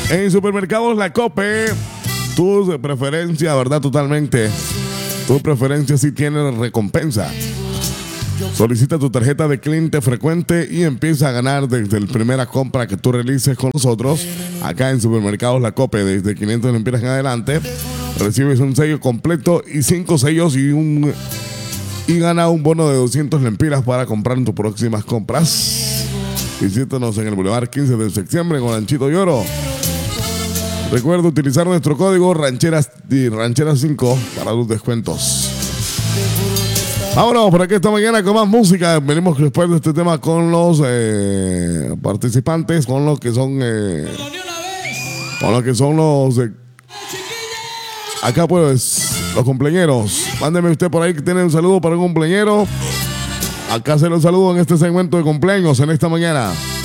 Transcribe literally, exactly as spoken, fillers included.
En Supermercados La Cope, tu preferencia, ¿verdad? Totalmente. Tu preferencia sí tiene recompensa. Solicita tu tarjeta de cliente frecuente y empieza a ganar desde la primera compra que tú realices con nosotros. Acá en Supermercados La Cope, desde quinientos lempiras en adelante, recibes un sello completo y cinco sellos y un y gana un bono de doscientos lempiras para comprar en tus próximas compras. Visítanos en el Boulevard quince de septiembre con Lanchito y Oro. Recuerda utilizar nuestro código Rancheras, Rancheras cinco para los descuentos. Vámonos por aquí esta mañana con más música. Venimos después de este tema con los eh, participantes, con los que son eh, con los que son los eh, acá pues los cumpleañeros. Mándeme usted por ahí que tiene un saludo para un cumpleañero. Acá se los saludo en este segmento de cumpleaños en esta mañana.